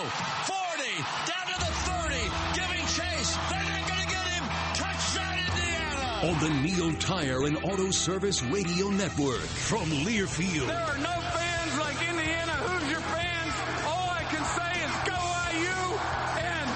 40, down to the 30, giving chase. They're not going to get him. Touchdown, Indiana. On the Neil Tire and Auto Service Radio Network from Learfield. There are no fans like Indiana Hoosier fans. All I can say is go IU and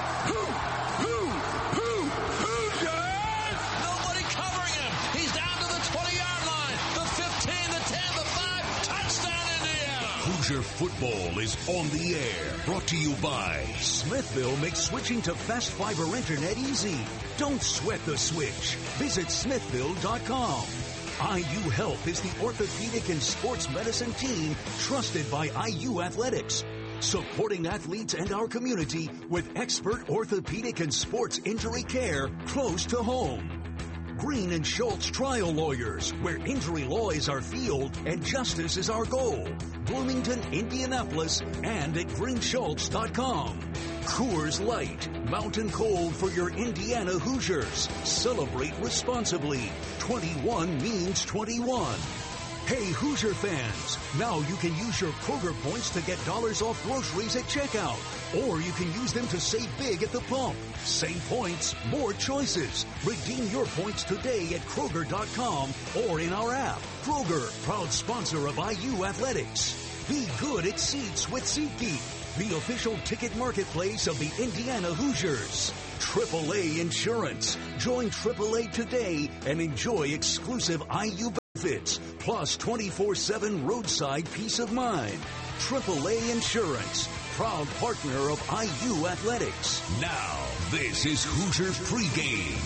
Hoosiers! Nobody covering him. He's down to the 20-yard line. The 15, the 10, the 5. Touchdown, Indiana. Hoosier football is on the air. Brought to you by Smithville makes switching to fast fiber internet easy. Don't sweat the switch. Visit Smithville.com. IU Health is the orthopedic and sports medicine team trusted by IU Athletics, supporting athletes and our community with expert orthopedic and sports injury care close to home. Green and Schultz Trial Lawyers, where injury law is our field and justice is our goal. Bloomington, Indianapolis, and at greenschultz.com. Coors Light, mountain cold for your Indiana Hoosiers. Celebrate responsibly. 21 means 21. Hey, Hoosier fans, now you can use your Kroger points to get dollars off groceries at checkout. Or you can use them to save big at the pump. Same points, more choices. Redeem your points today at Kroger.com or in our app. Kroger, proud sponsor of IU Athletics. Be good at seats with SeatGeek, the official ticket marketplace of the Indiana Hoosiers. AAA Insurance. Join AAA today and enjoy exclusive IU benefits, plus 24/7 roadside peace of mind. AAA Insurance, proud partner of IU Athletics. Now, this is Hoosier Pregame.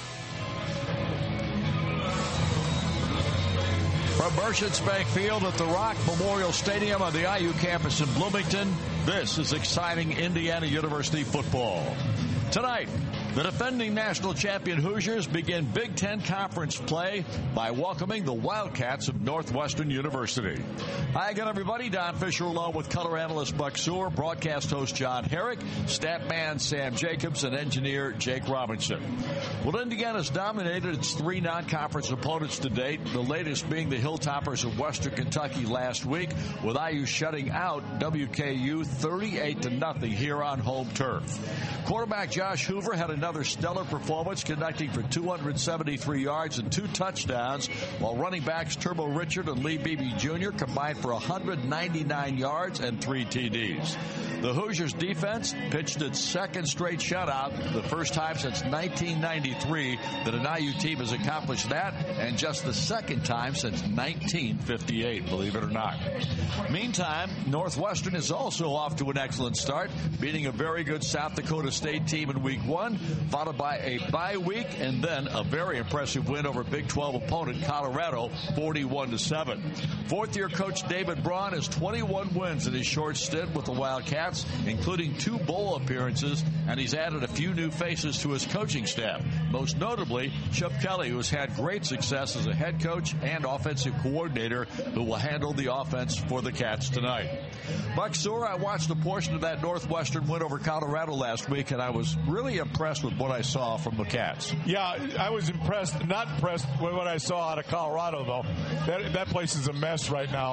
From Merchants Bank Field at the Rock Memorial Stadium on the IU campus in Bloomington, this is exciting Indiana University football. Tonight, the defending national champion Hoosiers begin Big Ten Conference play by welcoming the Wildcats of Northwestern University. Hi again, everybody. Don Fisher along with color analyst Buck Sewell, broadcast host John Herrick, stat man Sam Jacobs, and engineer Jake Robinson. Well, Indiana's dominated its three non-conference opponents to date, the latest being the Hilltoppers of Western Kentucky last week, with IU shutting out WKU 38-0 here on home turf. Quarterback Josh Hoover had another stellar performance, conducting for 273 yards and 2 touchdowns, while running backs Turbo Richard and Lee Beebe Jr. combined for 199 yards and 3 TDs. The Hoosiers defense pitched its second straight shutout, the first time since 1993 that an IU team has accomplished that, and just the second time since 1958, believe it or not. Meantime, Northwestern is also off to an excellent start, beating a very good South Dakota State team in Week 1, followed by a bye week and then a very impressive win over Big 12 opponent Colorado, 41-7. Fourth-year coach David Braun has 21 wins in his short stint with the Wildcats, including 2 bowl appearances, and he's added a few new faces to his coaching staff, most notably Chip Kelly, who has had great success as a head coach and offensive coordinator, who will handle the offense for the Cats tonight. Buck Sewell, I watched a portion of that Northwestern win over Colorado last week, and I was really impressed with what I saw from the Cats. Yeah, I was not impressed with what I saw out of Colorado, though. That place is a mess right now.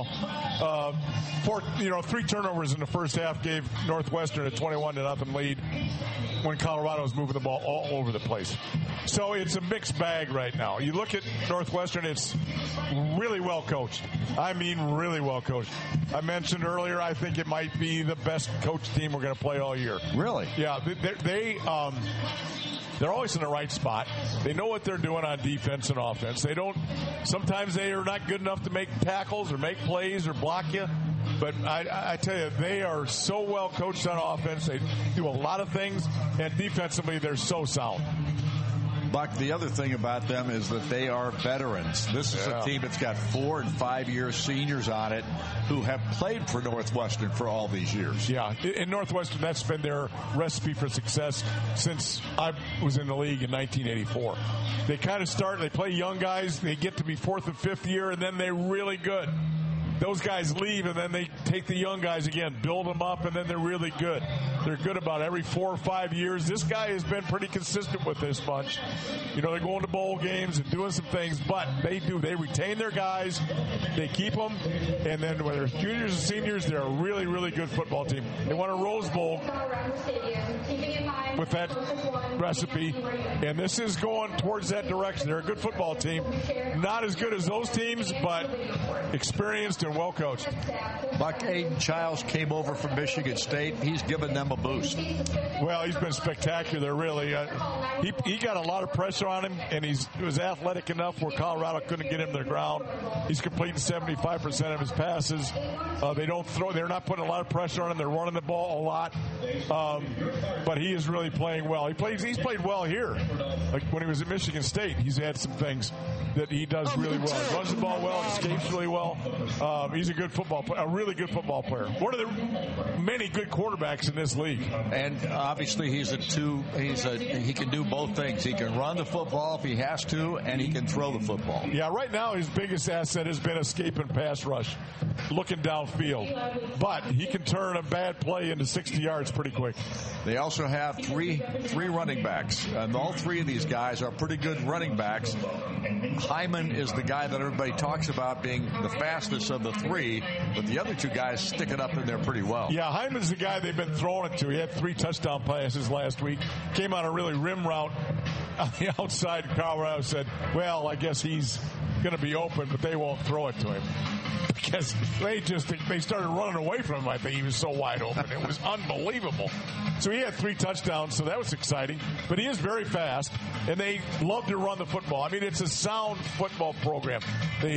3 turnovers in the first half gave Northwestern a 21-0 lead when Colorado was moving the ball all over the place. So it's a mixed bag right now. You look at Northwestern, it's really well coached. I mean, really well coached. I mentioned earlier, I think it might be the best coached team we're going to play all year. Really? Yeah, they're always in the right spot. They know what they're doing on defense and offense. Sometimes they are not good enough to make tackles or make plays or block you. But I tell you, they are so well coached on offense. They do a lot of things, and defensively, they're so sound. Buck, the other thing about them is that they are veterans. This is a team that's got 4- and 5-year seniors on it who have played for Northwestern for all these years. Yeah, in Northwestern, that's been their recipe for success since I was in the league in 1984. They kind of start, they play young guys, they get to be 4th and 5th year, and then they're really good. those guys leave, and then they take the young guys again, build them up, and then they're really good. They're good about every 4 or 5 years. This guy has been pretty consistent with this bunch. You know, they're going to bowl games and doing some things, but they retain their guys, they keep them, and then when they're juniors and seniors, they're a really, really good football team. They won a Rose Bowl with that recipe, and this is going towards that direction. They're a good football team. Not as good as those teams, but experienced and well coached. Buck Aiden Childs came over from Michigan State. He's given them a boost. Well, he's been spectacular, really. He got a lot of pressure on him, and he was athletic enough where Colorado couldn't get him to the ground. He's completing 75% of his passes. They're not putting a lot of pressure on him. They're running the ball a lot. But he is really playing well. He's played well here. Like when he was at Michigan State, he's had some things that he does really well. He runs the ball well, escapes really well. He's a really good football player. One of the many good quarterbacks in this league. And obviously he can do both things. He can run the football if he has to, and he can throw the football. Yeah, right now his biggest asset has been escape and pass rush, looking downfield. But he can turn a bad play into 60 yards pretty quick. They also have three running backs, and all three of these guys are pretty good running backs. Hyman is the guy that everybody talks about being the fastest of the three, but the other two guys stick it up in there pretty well. Yeah, Hyman's the guy they've been throwing it to. He had 3 touchdown passes last week. Came on a really rim route on the outside. Colorado said, well, I guess he's going to be open, but they won't throw it to him. Because they started running away from him. I think he was so wide open. It was unbelievable. So he had 3 touchdowns, so that was exciting. But he is very fast, and they love to run the football. I mean, it's a sound football program.